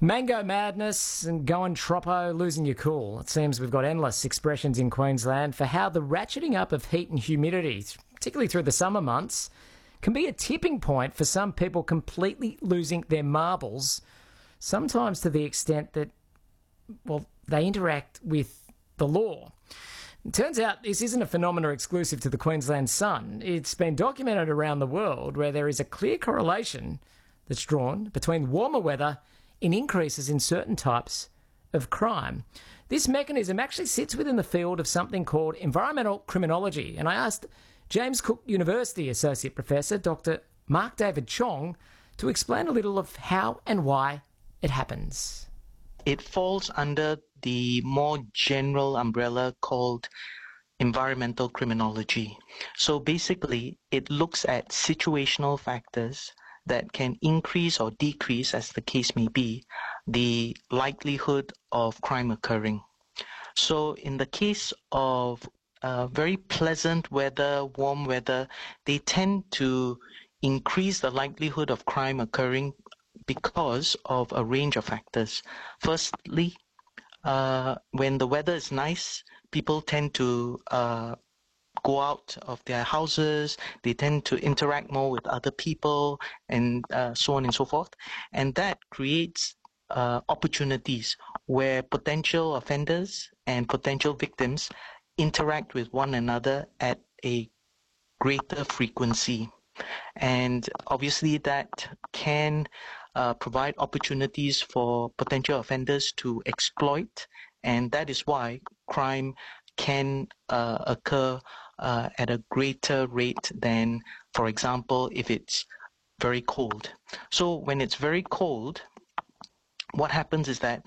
Mango madness and going troppo, losing your cool. It seems we've got endless expressions in Queensland for how the ratcheting up of heat and humidity, particularly through the summer months, can be a tipping point for some people completely losing their marbles, sometimes to the extent that, well, they interact with the law. It turns out this isn't a phenomenon exclusive to the Queensland sun. It's been documented around the world where there is a clear correlation that's drawn between warmer weather and increases in certain types of crime. This mechanism actually sits within the field of something called environmental criminology, and I asked James Cook University Associate Professor Dr. Mark David Chong to explain a little of how and why it happens. It falls under the more general umbrella called environmental criminology. So basically, it looks at situational factors that can increase or decrease, as the case may be, the likelihood of crime occurring. So in the case of very pleasant weather, warm weather, they tend to increase the likelihood of crime occurring because of a range of factors. Firstly, when the weather is nice, people tend to go out of their houses, they tend to interact more with other people, and so on and so forth. And that creates opportunities where potential offenders and potential victims interact with one another at a greater frequency. And obviously that can provide opportunities for potential offenders to exploit, and that is why crime can occur at a greater rate than, for example, if it's very cold. So when it's very cold, what happens is that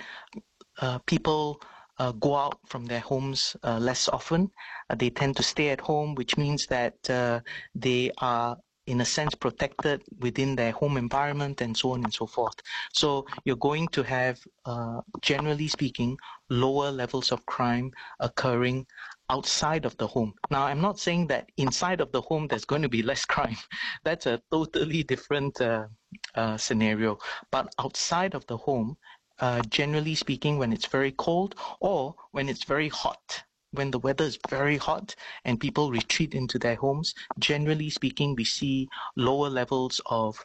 people go out from their homes less often. They tend to stay at home, which means that they are, in a sense, protected within their home environment, and so on and so forth. So you're going to have, generally speaking, lower levels of crime occurring outside of the home. Now, I'm not saying that inside of the home there's going to be less crime. That's a totally different scenario. But outside of the home, generally speaking, when it's very cold or when it's very hot, when the weather is very hot and people retreat into their homes, generally speaking, we see lower levels of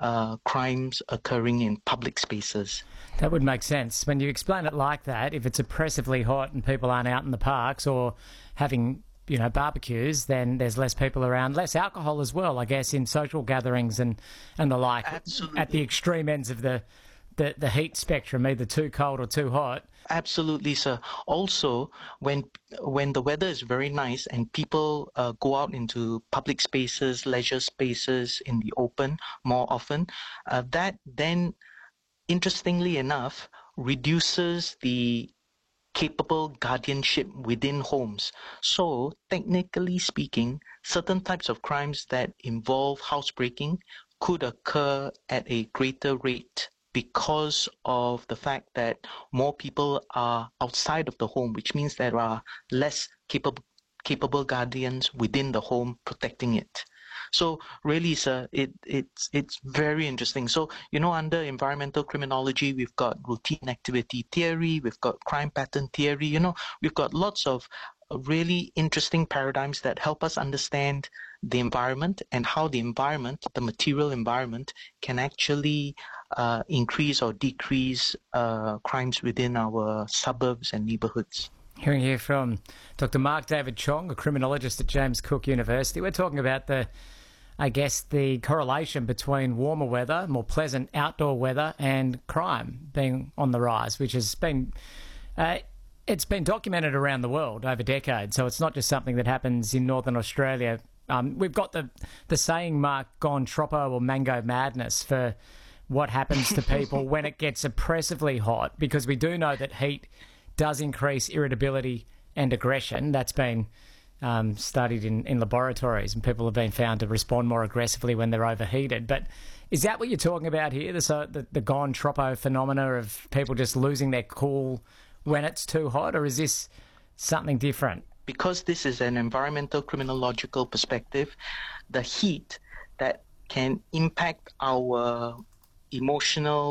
crimes occurring in public spaces. That would make sense. When you explain it like that, if it's oppressively hot and people aren't out in the parks or having, barbecues, then there's less people around, less alcohol as well, I guess, in social gatherings and the like. Absolutely. At the extreme ends of the heat spectrum, either too cold or too hot. Absolutely, sir. Also, when the weather is very nice and people go out into public spaces, leisure spaces in the open more often, that then, interestingly enough, reduces the capable guardianship within homes. So, technically speaking, certain types of crimes that involve housebreaking could occur at a greater rate because of the fact that more people are outside of the home, which means there are less capable guardians within the home protecting it. So really, sir, it's very interesting. So, under environmental criminology, we've got routine activity theory, we've got crime pattern theory, we've got lots of really interesting paradigms that help us understand the environment and how the environment, the material environment, can actually increase or decrease crimes within our suburbs and neighborhoods. Hearing here from Dr. Mark David Chong, a criminologist at James Cook University. We're talking about the correlation between warmer weather, more pleasant outdoor weather, and crime being on the rise, which has been it's been documented around the world over decades. So it's not just something that happens in Northern Australia. We've got the saying mark gone troppo or mango madness for what happens to people when it gets oppressively hot, because we do know that heat does increase irritability and aggression. That's been studied in laboratories, and people have been found to respond more aggressively when they're overheated. But is that what you're talking about here, the gone troppo phenomena of people just losing their cool when it's too hot, or is this something different? Because this is an environmental criminological perspective, the heat that can impact our emotional